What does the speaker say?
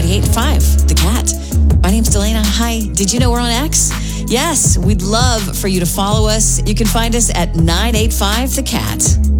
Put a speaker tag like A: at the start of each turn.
A: 98.5 The Cat. My name's Delana. Hi. Did you know we're on X? Yes, we'd love for you to follow us. You can find us at 985 The Cat.